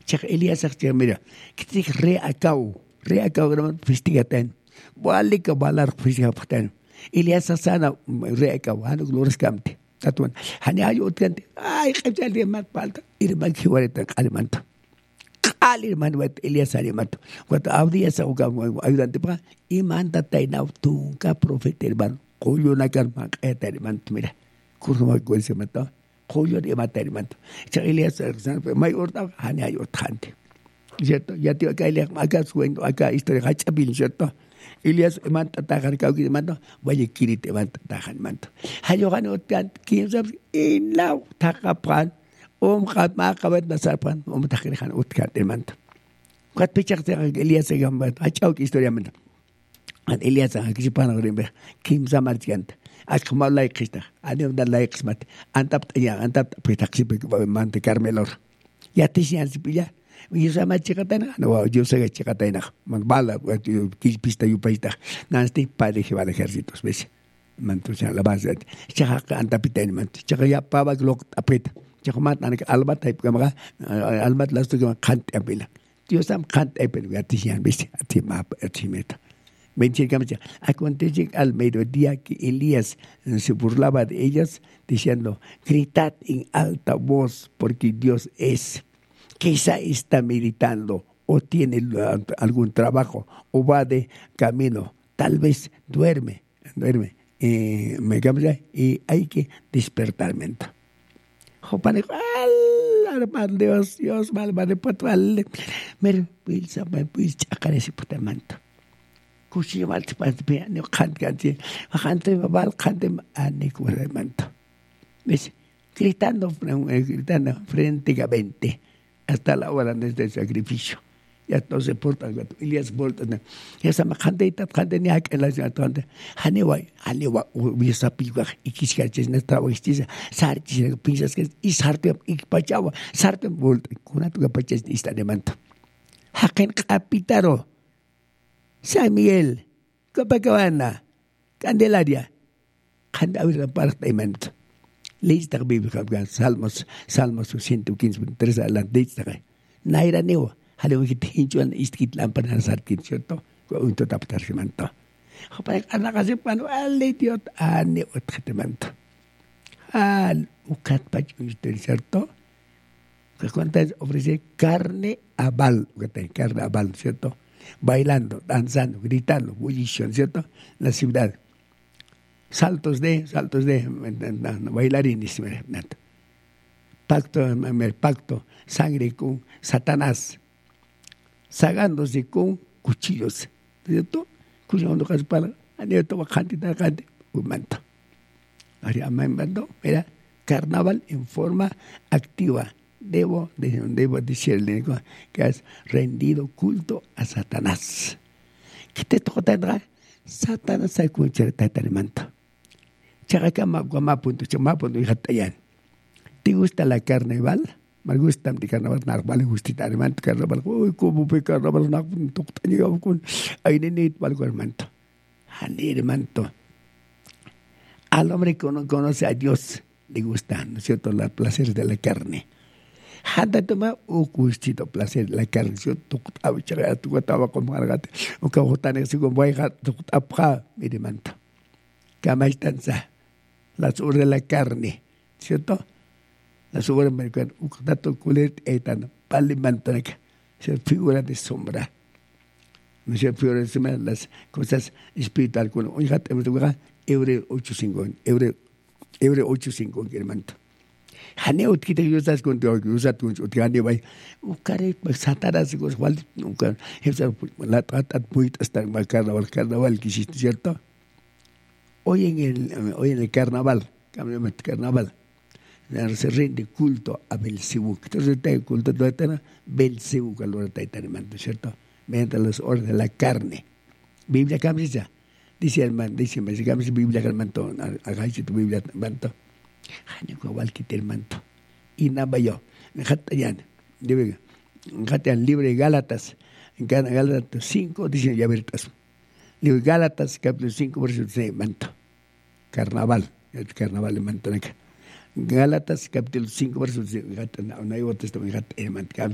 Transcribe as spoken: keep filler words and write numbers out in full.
Chak Elías chak mira, que te re acau, re acau gran festigatan. Wali ka balar festigatan. Elías sana re acau, hanu glorias kamte. Tatuan. Hani ayo utkante. Ay, kajal dia mat palta. Irman kiwareta kalimanto. Kaliman wat Elías alimanto. Wat audia sa uga ayudante pa iman tatay na tungka profeta irman. Koyo na kan mak eta alimanto mira. Kurma kuense mato. Koyo de matarimanto. Chak Elías may urta hani ay urtante. ¿Cierto? Ya te acá Elías acá sueño acá historia hachabil, ¿cierto? Elías manta tajan kauki manto, vaya kirite manta tajan manto. Hayo kan urtan kim sab in law takapan om khat ma kabat nasarpan om takhan utkan manto. Kat pichak te Elías se gambat hachau historia manto. An Elías ha kisipan rimbe kim samartiant. Akmal laikista, ani udah laik smat. Antap ya, antap pitaksi mante Carmelor. Ya tisian sipilla. Bisa mat cekatan, no yo sé que cekatan, man bala, kis pista yu paista. Nanti padre que va al ejército, ves. Mantusia la base. Chaka antap itain mant. Chaka ya pava glok apet. Chaka mat anak albat type kamera, albat lastu kamera kant apela. Dios am kant apel ya tisian ves. Ati map ati meta. Acontece al mediodía que Elías se burlaba de ellas diciendo, gritad en alta voz porque Dios es. Quizá está meditando o tiene algún trabajo o va de camino. Tal vez duerme, duerme. Eh, me cambia y hay que despertarme. Jopane, al Dios, Dios, mal, mal, patual. Mer, pues, pues, chacare si putamento. Kushi mal cepat be ni kan kanti kante babal kante ani kuremanto ves gritando gritando frente a veinte hasta la hora del sacrificio ya no se porta Elías volta ya sama kante ita kante ni hak la jatante hanewa hanewa bisa piwa ikiskarches na trabajistiza sarchi piensas que y sarte y pachawa sarte volta kuna tu paches ista de manto haken kapitaro Samuel, Copacabana, Candelaria, Candelaria parte manto. Lees la Biblia, Salmos, Salmos ciento quince, tres adelante. Naira neo, halo que te hinchuan istkit lampana sarkit, ¿cierto? Un totaptar manto. Para anak kasi pano, ale diot, ane otret manto. Al ukat pach, ¿cierto? Que cuentas ofrece carne a bal, carne a bal, ¿cierto? Bailando, danzando, gritando, bullición, ¿cierto? La ciudad. Saltos de, saltos de, bailarines. Pacto, pacto, sangre con Satanás. Sagándose con cuchillos, ¿cierto? Cuchillos no caspala, anieto bajante, bajante, un manto. Ahora, mira, carnaval en forma activa. Debo, debo decirle que has rendido culto a Satanás. ¿Qué te toca? Satanás se escucha el manto. ¿Te gusta la carnaval? Me gusta el carnaval, me gusta el manto carnaval. Uy, ¿cómo ve carnaval? No, no, con ahí ni el manto. Anir manto. Al hombre que no conoce a Dios le gusta, ¿no es cierto?, los placeres de la carne. Handa toma o gustito placer la carne yo tu abichaga tu estaba con margate o que botan ese con voy a tu apra mi demanda cama estanza las horas de la carne, ¿cierto? Las horas americanas un dato culet etan palimantaca se figura de sombra no se figura de sombra las cosas espirituales con un gato en lugar euro ochenta y cinco euro euro ochenta y cinco que manto Haneo kita usas con tu usas tu utiane vai ukare Satanás cos igual nunca esa la trata muy hasta el carnaval carnaval que hiciste, ¿cierto? Hoy en el hoy en el carnaval cambiamos el carnaval se rinde culto a Belcebú. Entonces está el culto de Belcebú que lo está enterando, ¿cierto? Mediante las horas de la carne. Biblia cambia, dice hermano, dice me cambia Biblia que el manto, hagáis tu Biblia manto. Hani ko wal kitel manto. Ina bayo. Ngatayan. Debe ngatayan libre de Gálatas. En Gálatas cinco dice ya vertas. Libro Gálatas capítulo cinco versículo seis manto. Carnaval, el carnaval de manto. Gálatas capítulo cinco versículo seis. No hay otro esto me manto.